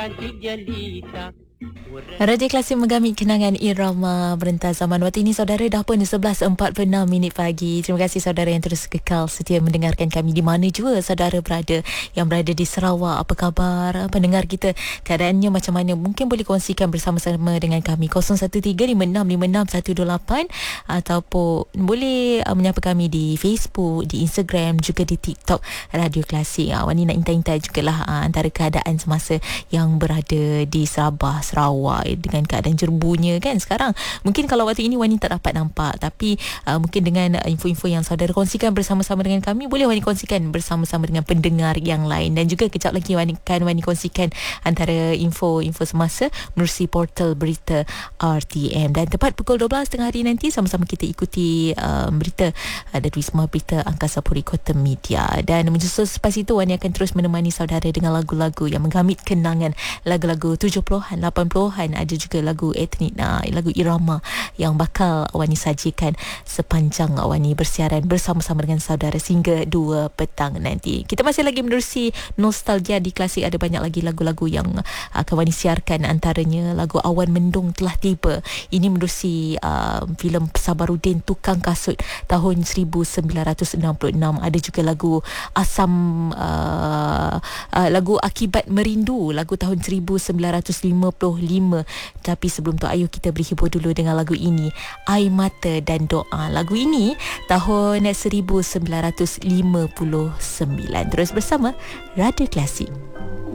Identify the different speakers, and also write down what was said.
Speaker 1: Radio Klasik menggamit kenangan irama berentas zaman. Waktu ini saudara dah pun 11.46 pagi. Terima kasih saudara yang terus kekal setia mendengarkan kami di mana jua saudara berada, yang berada di Sarawak. Apa khabar pendengar kita? Keadaannya macam mana? Mungkin boleh kongsikan bersama-sama dengan kami 01735656128 ataupun boleh menyapa kami di Facebook, di Instagram, juga di TikTok Radio Klasik. Wani nak intai-intai jugalah antara keadaan semasa yang berada di Sabah, Sarawak dengan keadaan jerbunya kan sekarang. Mungkin kalau waktu ini Wani tak dapat nampak, tapi mungkin dengan info-info yang saudara kongsikan bersama-sama dengan kami, boleh Wani kongsikan bersama-sama dengan pendengar yang lain. Dan juga kejap lagi Wani kongsikan antara info-info semasa menerusi portal berita RTM. Dan tepat pukul 12 tengah hari nanti sama-sama kita ikuti berita dari Wisma Berita Angkasa Puri Kota Media. Dan menyusul selepas itu Wani akan terus menemani saudara dengan lagu-lagu yang menggamit kenangan, lagu-lagu 70-an, 80-an, ada juga lagu etnik, lagu irama yang bakal Wani sajikan sepanjang Wani bersiaran bersama-sama dengan saudara sehingga 2 petang nanti. Kita masih lagi menerusi nostalgia di Klasik. Ada banyak lagi lagu-lagu yang akan Wani siarkan, antaranya lagu Awan Mendung Telah Tiba. Ini menerusi filem Sabarudin Tukang Kasut tahun 1966. Ada juga lagu Asam, lagu Akibat Merindu, lagu tahun 1955. Tapi sebelum tu, ayo kita beri hibur dulu dengan lagu ini, Air Mata dan Doa. Lagu ini tahun 1959. Terus bersama Radio Klasik.